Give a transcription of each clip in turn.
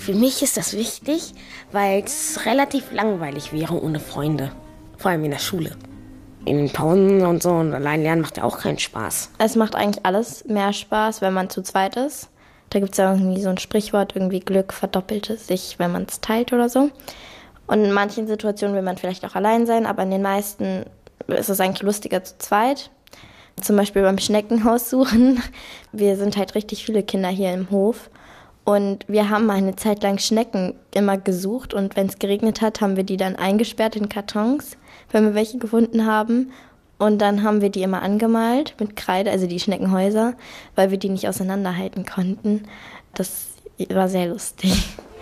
Für mich ist das wichtig, weil es relativ langweilig wäre ohne Freunde. Vor allem in der Schule. In den Pausen und so und allein lernen macht ja auch keinen Spaß. Es macht eigentlich alles mehr Spaß, wenn man zu zweit ist. Da gibt es ja irgendwie so ein Sprichwort, irgendwie Glück verdoppelt es sich, wenn man es teilt oder so. Und in manchen Situationen will man vielleicht auch allein sein, aber in den meisten ist es eigentlich lustiger zu zweit. Zum Beispiel beim Schneckenhaus suchen. Wir sind halt richtig viele Kinder hier im Hof. Und wir haben mal eine Zeit lang Schnecken immer gesucht. Und wenn es geregnet hat, haben wir die dann eingesperrt in Kartons, wenn wir welche gefunden haben. Und dann haben wir die immer angemalt mit Kreide, also die Schneckenhäuser, weil wir die nicht auseinanderhalten konnten. Das war sehr lustig.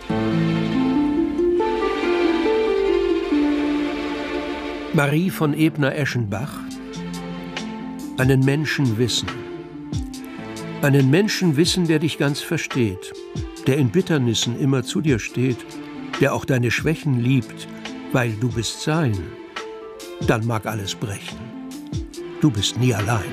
Marie von Ebner-Eschenbach. Einen Menschen wissen. Einen Menschen wissen, der dich ganz versteht, der in Bitternissen immer zu dir steht, der auch deine Schwächen liebt, weil du bist sein. Dann mag alles brechen. Du bist nie allein.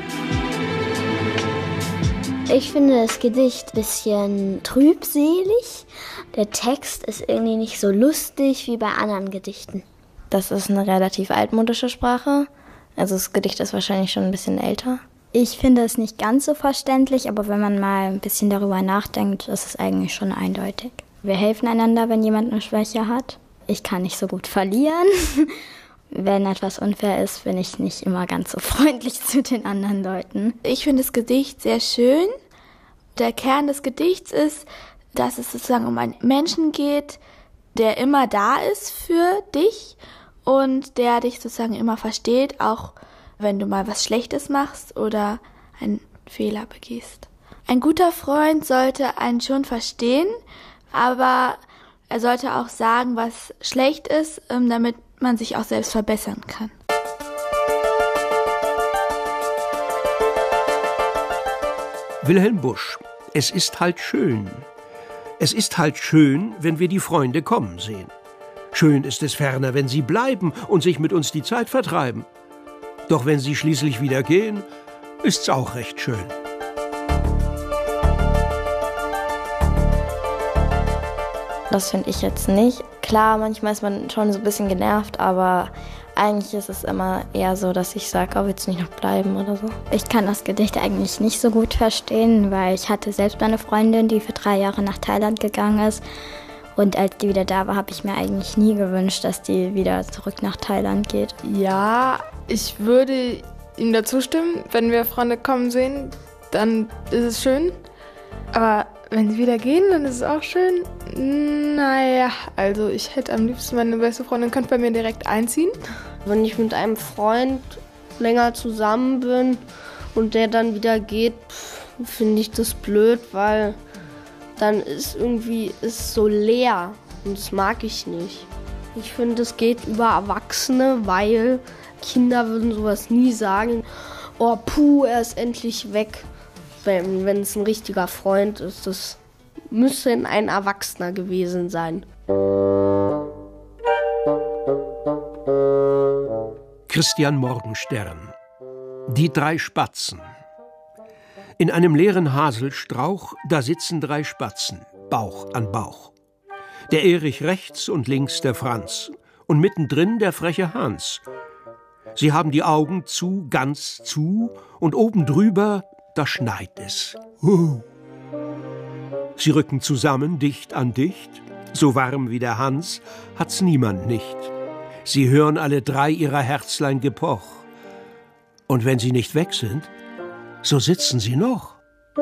Ich finde das Gedicht ein bisschen trübselig. Der Text ist irgendwie nicht so lustig wie bei anderen Gedichten. Das ist eine relativ altmodische Sprache. Also das Gedicht ist wahrscheinlich schon ein bisschen älter. Ich finde es nicht ganz so verständlich, aber wenn man mal ein bisschen darüber nachdenkt, ist es eigentlich schon eindeutig. Wir helfen einander, wenn jemand eine Schwäche hat. Ich kann nicht so gut verlieren. Wenn etwas unfair ist, bin ich nicht immer ganz so freundlich zu den anderen Leuten. Ich finde das Gedicht sehr schön. Der Kern des Gedichts ist, dass es sozusagen um einen Menschen geht, der immer da ist für dich und der dich sozusagen immer versteht, auch wenn du mal was Schlechtes machst oder einen Fehler begehst. Ein guter Freund sollte einen schon verstehen, aber er sollte auch sagen, was schlecht ist, damit man sich auch selbst verbessern kann. Wilhelm Busch. Es ist halt schön. Es ist halt schön, wenn wir die Freunde kommen sehen. Schön ist es ferner, wenn sie bleiben und sich mit uns die Zeit vertreiben. Doch wenn sie schließlich wieder gehen, ist's auch recht schön. Das finde ich jetzt nicht. Klar, manchmal ist man schon so ein bisschen genervt, aber eigentlich ist es immer eher so, dass ich sage, oh, willst du nicht noch bleiben oder so. Ich kann das Gedicht eigentlich nicht so gut verstehen, weil ich hatte selbst eine Freundin, die für 3 Jahre nach Thailand gegangen ist. Und als die wieder da war, habe ich mir eigentlich nie gewünscht, dass die wieder zurück nach Thailand geht. Ja, ich würde ihm dazu stimmen. Wenn wir Freunde kommen sehen, dann ist es schön. Aber wenn sie wieder gehen, dann ist es auch schön. Naja, also ich hätte am liebsten, meine beste Freundin könnte bei mir direkt einziehen. Wenn ich mit einem Freund länger zusammen bin und der dann wieder geht, finde ich das blöd, weil dann ist es so leer und das mag ich nicht. Ich finde, es geht über Erwachsene, weil Kinder würden sowas nie sagen. Oh, puh, er ist endlich weg. Wenn es ein richtiger Freund ist, das müsste ein Erwachsener gewesen sein. Christian Morgenstern. Die 3 Spatzen. In einem leeren Haselstrauch, da sitzen 3 Spatzen, Bauch an Bauch. Der Erich rechts und links der Franz und mittendrin der freche Hans. Sie haben die Augen zu, ganz zu, und oben drüber, da schneit es. Sie rücken zusammen, dicht an dicht, so warm wie der Hans hat's niemand nicht. Sie hören alle 3 ihrer Herzlein Gepoch. Und wenn sie nicht weg sind, so sitzen sie noch.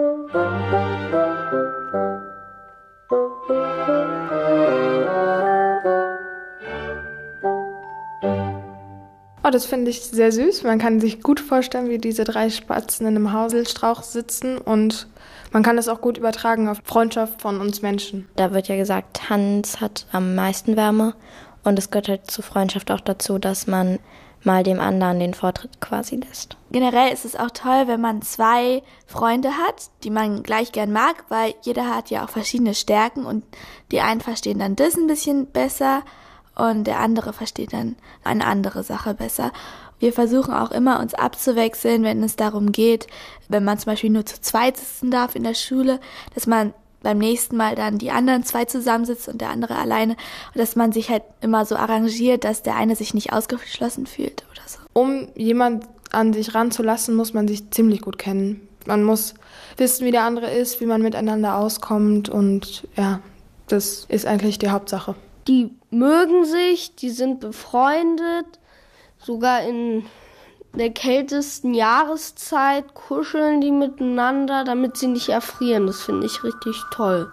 Oh, das finde ich sehr süß. Man kann sich gut vorstellen, wie diese 3 Spatzen in einem Haselstrauch sitzen und man kann das auch gut übertragen auf Freundschaft von uns Menschen. Da wird ja gesagt, Hans hat am meisten Wärme und es gehört halt zur Freundschaft auch dazu, dass man mal dem anderen den Vortritt quasi lässt. Generell ist es auch toll, wenn man 2 Freunde hat, die man gleich gern mag, weil jeder hat ja auch verschiedene Stärken und die einen verstehen dann das ein bisschen besser und der andere versteht dann eine andere Sache besser. Wir versuchen auch immer, uns abzuwechseln, wenn es darum geht, wenn man zum Beispiel nur zu zweit sitzen darf in der Schule, dass man beim nächsten Mal dann die anderen 2 zusammensitzen und der andere alleine. Und dass man sich halt immer so arrangiert, dass der eine sich nicht ausgeschlossen fühlt oder so. Um jemand an sich ranzulassen, muss man sich ziemlich gut kennen. Man muss wissen, wie der andere ist, wie man miteinander auskommt und ja, das ist eigentlich die Hauptsache. Die mögen sich, die sind befreundet, sogar in der kältesten Jahreszeit kuscheln die miteinander, damit sie nicht erfrieren. Das finde ich richtig toll.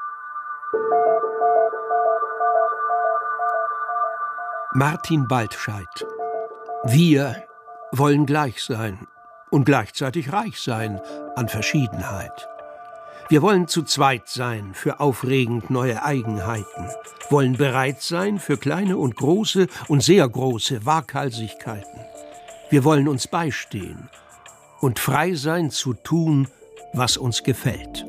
Martin Baltscheid. Wir wollen gleich sein und gleichzeitig reich sein an Verschiedenheit. Wir wollen zu zweit sein für aufregend neue Eigenheiten, wollen bereit sein für kleine und große und sehr große Waghalsigkeiten. Wir wollen uns beistehen und frei sein zu tun, was uns gefällt.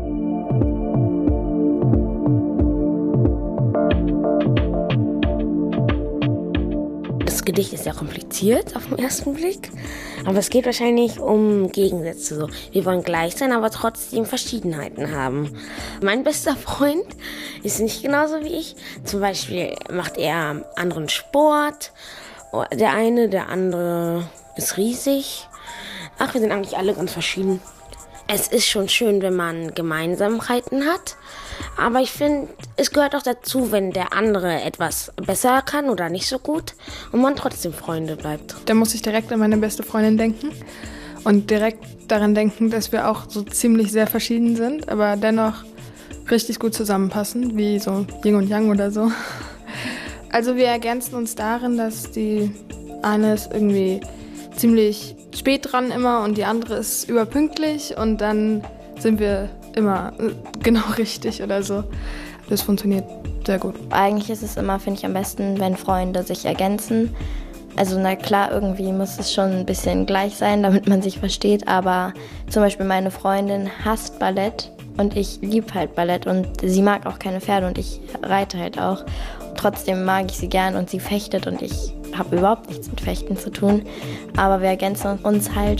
Das Gedicht ist sehr kompliziert auf den ersten Blick, aber es geht wahrscheinlich um Gegensätze. So. Wir wollen gleich sein, aber trotzdem Verschiedenheiten haben. Mein bester Freund ist nicht genauso wie ich. Zum Beispiel macht er anderen Sport. Der eine, der andere ist riesig. Ach, wir sind eigentlich alle ganz verschieden. Es ist schon schön, wenn man Gemeinsamkeiten hat. Aber ich finde, es gehört auch dazu, wenn der andere etwas besser kann oder nicht so gut und man trotzdem Freunde bleibt. Da muss ich direkt an meine beste Freundin denken und direkt daran denken, dass wir auch so ziemlich sehr verschieden sind, aber dennoch richtig gut zusammenpassen, wie so Yin und Yang oder so. Also wir ergänzen uns darin, dass die eine ist irgendwie ziemlich spät dran immer und die andere ist überpünktlich und dann sind wir immer genau richtig oder so. Das funktioniert sehr gut. Eigentlich ist es immer, finde ich, am besten, wenn Freunde sich ergänzen. Also na klar, irgendwie muss es schon ein bisschen gleich sein, damit man sich versteht, aber zum Beispiel meine Freundin hasst Ballett und ich liebe halt Ballett und sie mag auch keine Pferde und ich reite halt auch. Trotzdem mag ich sie gern und sie fechtet und ich habe überhaupt nichts mit Fechten zu tun, aber wir ergänzen uns halt.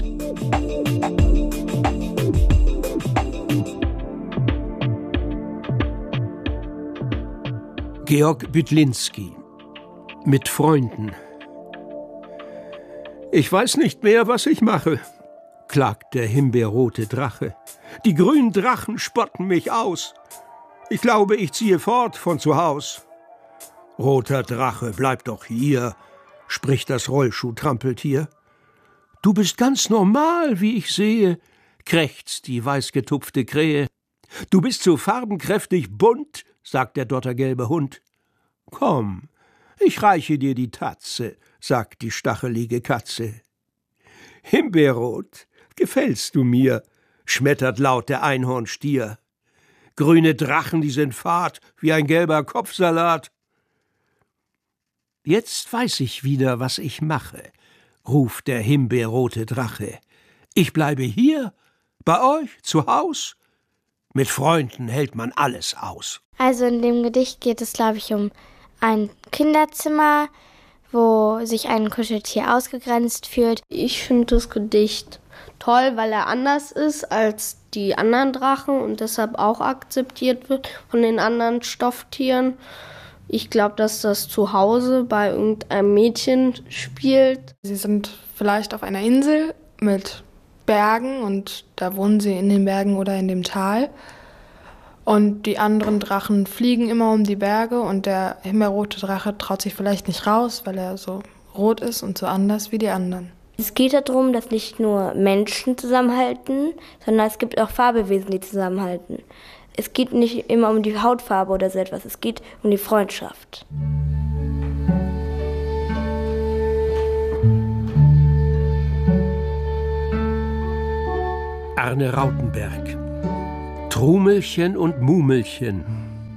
Georg Büdlinski. Mit Freunden. Ich weiß nicht mehr, was ich mache, klagt der himbeerrote Drache. Die grünen Drachen spotten mich aus. Ich glaube, ich ziehe fort von zu Haus. Roter Drache, bleib doch hier, spricht das Rollschuh-Trampeltier. Du bist ganz normal, wie ich sehe, krächzt die weißgetupfte Krähe. Du bist so farbenkräftig bunt, sagt der dottergelbe Hund. Komm, ich reiche dir die Tatze, sagt die stachelige Katze. Himbeerrot, gefällst du mir, schmettert laut der Einhornstier. Grüne Drachen, die sind fad wie ein gelber Kopfsalat. Jetzt weiß ich wieder, was ich mache, ruft der himbeerrote Drache. Ich bleibe hier, bei euch, zu Haus. Mit Freunden hält man alles aus. Also in dem Gedicht geht es, glaube ich, um ein Kinderzimmer, wo sich ein Kuscheltier ausgegrenzt fühlt. Ich finde das Gedicht toll, weil er anders ist als die anderen Drachen und deshalb auch akzeptiert wird von den anderen Stofftieren. Ich glaube, dass das zu Hause bei irgendeinem Mädchen spielt. Sie sind vielleicht auf einer Insel mit Bergen und da wohnen sie in den Bergen oder in dem Tal. Und die anderen Drachen fliegen immer um die Berge und der himbeerrote Drache traut sich vielleicht nicht raus, weil er so rot ist und so anders wie die anderen. Es geht darum, dass nicht nur Menschen zusammenhalten, sondern es gibt auch Fabelwesen, die zusammenhalten. Es geht nicht immer um die Hautfarbe oder so etwas, es geht um die Freundschaft. Arne Rautenberg. Trumelchen und Mumelchen.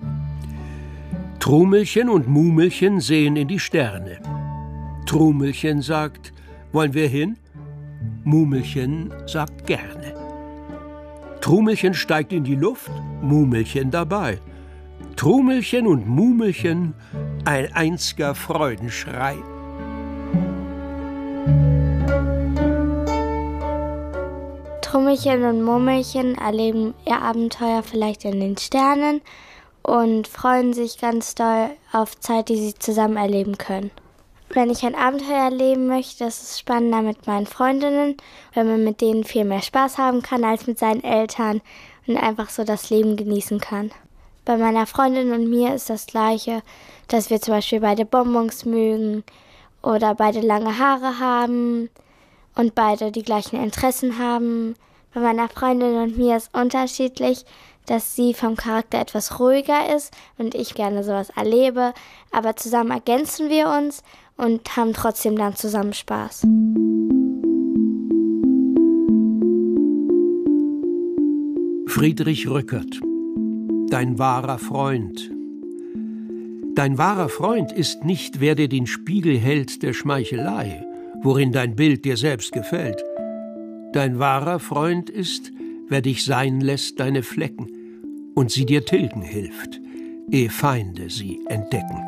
Trumelchen und Mumelchen sehen in die Sterne. Trumelchen sagt, wollen wir hin? Mumelchen sagt gerne. Trumelchen steigt in die Luft, Mumelchen dabei. Trumelchen und Mumelchen, ein einziger Freudenschrei. Trummelchen und Murmelchen erleben ihr Abenteuer vielleicht in den Sternen und freuen sich ganz doll auf Zeit, die sie zusammen erleben können. Wenn ich ein Abenteuer erleben möchte, ist es spannender mit meinen Freundinnen, weil man mit denen viel mehr Spaß haben kann als mit seinen Eltern und einfach so das Leben genießen kann. Bei meiner Freundin und mir ist das Gleiche, dass wir zum Beispiel beide Bonbons mögen oder beide lange Haare haben und beide die gleichen Interessen haben. Bei meiner Freundin und mir ist unterschiedlich, dass sie vom Charakter etwas ruhiger ist und ich gerne sowas erlebe, aber zusammen ergänzen wir uns und haben trotzdem dann zusammen Spaß. Friedrich Rückert: Dein wahrer Freund. Dein wahrer Freund ist nicht, wer dir den Spiegel hält der Schmeichelei, worin dein Bild dir selbst gefällt. Dein wahrer Freund ist, wer dich sein lässt deine Flecken und sie dir tilgen hilft, ehe Feinde sie entdecken.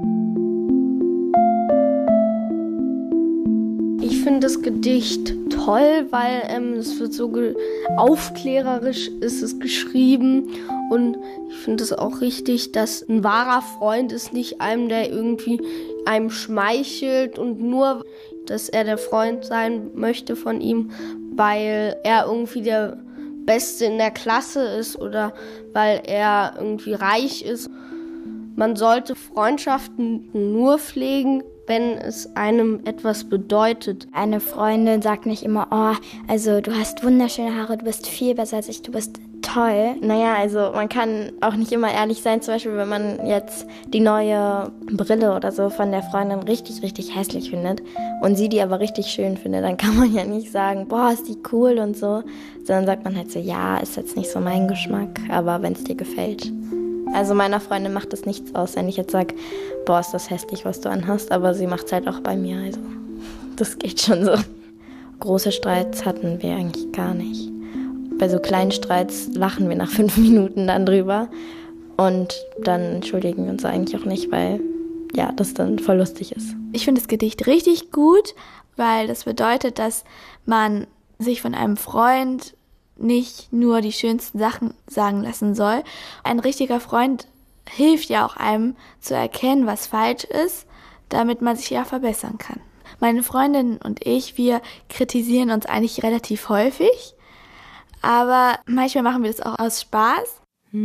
Ich finde das Gedicht toll, weil es wird so aufklärerisch ist es geschrieben und ich finde es auch richtig, dass ein wahrer Freund ist nicht einem, der irgendwie einem schmeichelt und nur, dass er der Freund sein möchte von ihm, weil er irgendwie der Beste in der Klasse ist oder weil er irgendwie reich ist. Man sollte Freundschaften nur pflegen, wenn es einem etwas bedeutet. Eine Freundin sagt nicht immer, oh, also du hast wunderschöne Haare, du bist viel besser als ich, du bist toll. Naja, also man kann auch nicht immer ehrlich sein, zum Beispiel wenn man jetzt die neue Brille oder so von der Freundin richtig, richtig hässlich findet und sie die aber richtig schön findet, dann kann man ja nicht sagen, boah, ist die cool und so, sondern sagt man halt so, ja, ist jetzt nicht so mein Geschmack, aber wenn es dir gefällt. Also meiner Freundin macht das nichts aus, wenn ich jetzt sage, boah, ist das hässlich, was du anhast, aber sie macht es halt auch bei mir, also das geht schon so. Große Streits hatten wir eigentlich gar nicht. Bei so kleinen Streits lachen wir nach 5 Minuten dann drüber und dann entschuldigen wir uns eigentlich auch nicht, weil ja, das dann voll lustig ist. Ich finde das Gedicht richtig gut, weil das bedeutet, dass man sich von einem Freund nicht nur die schönsten Sachen sagen lassen soll. Ein richtiger Freund hilft ja auch einem zu erkennen, was falsch ist, damit man sich ja verbessern kann. Meine Freundin und ich, wir kritisieren uns eigentlich relativ häufig, aber manchmal machen wir das auch aus Spaß.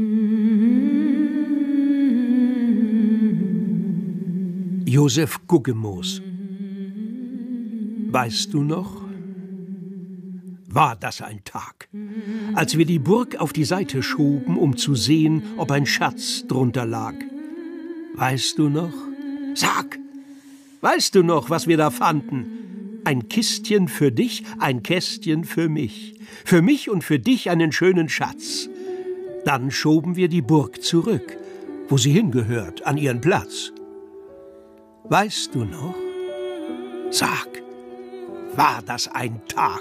Josef Guggemoos: Weißt du noch? War das ein Tag, als wir die Burg auf die Seite schoben, um zu sehen, ob ein Schatz drunter lag. Weißt du noch? Sag! Weißt du noch, was wir da fanden? Ein Kistchen für dich, ein Kästchen für mich. Für mich und für dich einen schönen Schatz. Dann schoben wir die Burg zurück, wo sie hingehört, an ihren Platz. Weißt du noch? Sag! War das ein Tag?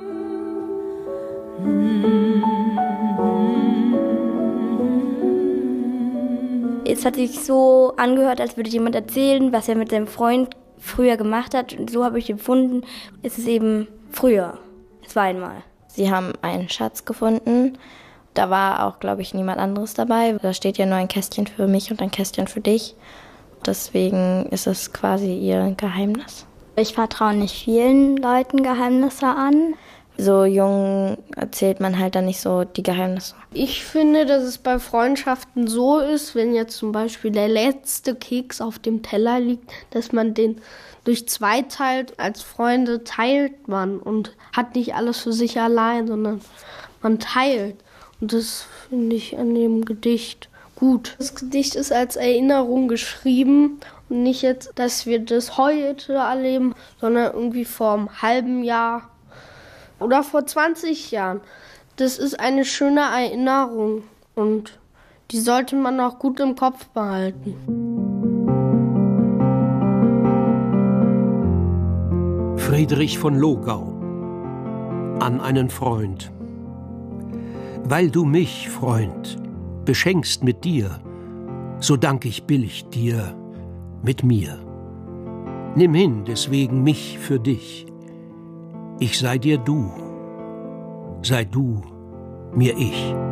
Es hat sich so angehört, als würde jemand erzählen, was er mit seinem Freund früher gemacht hat. Und so habe ich empfunden, es ist eben früher. Es war einmal. Sie haben einen Schatz gefunden. Da war auch, glaube ich, niemand anderes dabei. Da steht ja nur ein Kästchen für mich und ein Kästchen für dich. Deswegen ist es quasi ihr Geheimnis. Ich vertraue nicht vielen Leuten Geheimnisse an. So jung erzählt man halt dann nicht so die Geheimnisse. Ich finde, dass es bei Freundschaften so ist, wenn jetzt zum Beispiel der letzte Keks auf dem Teller liegt, dass man den durch 2 teilt. Als Freunde teilt man und hat nicht alles für sich allein, sondern man teilt. Und das finde ich an dem Gedicht gut. Das Gedicht ist als Erinnerung geschrieben und nicht jetzt, dass wir das heute erleben, sondern irgendwie vor einem halben Jahr. Oder vor 20 Jahren. Das ist eine schöne Erinnerung und die sollte man auch gut im Kopf behalten. Friedrich von Logau: An einen Freund. Weil du mich, Freund, beschenkst mit dir, so dank ich billig dir mit mir. Nimm hin deswegen mich für dich. Ich sei dir du, sei du, mir ich.